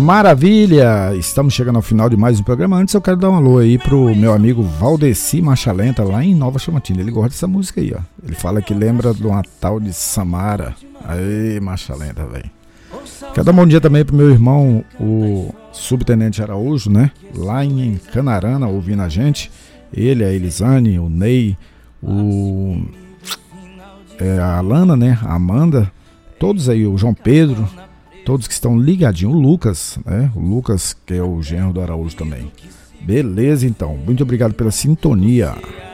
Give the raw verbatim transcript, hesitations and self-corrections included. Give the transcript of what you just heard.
Maravilha! Estamos chegando ao final de mais um programa. Antes eu quero dar um alô aí pro meu amigo Valdeci Machalenta, lá em Nova Chamantina. Ele gosta dessa música aí, ó. Ele fala que lembra de uma tal de Samara. Aê, Machalenta, velho. Quero dar um bom dia também pro meu irmão, o Subtenente Araújo, né? Lá em Canarana, ouvindo a gente. Ele, a Elisane, o Ney, o... É, a Alana, né? A Amanda. Todos aí, o João Pedro. Todos que estão ligadinhos, o Lucas, né? O Lucas, que é o genro do Araújo também. Beleza, então. Muito obrigado pela sintonia.